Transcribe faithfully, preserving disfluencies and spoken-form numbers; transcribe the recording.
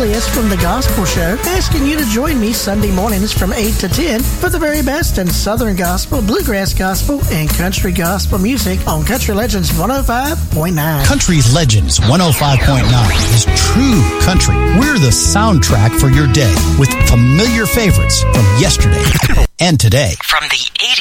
Elias from The Gospel Show, asking you to join me Sunday mornings from eight to ten for the very best in Southern Gospel, Bluegrass Gospel, and Country Gospel music on Country Legends one oh five point nine. Country Legends one oh five point nine is true country. We're the soundtrack for your day with familiar favorites from yesterday and today. From the eighties.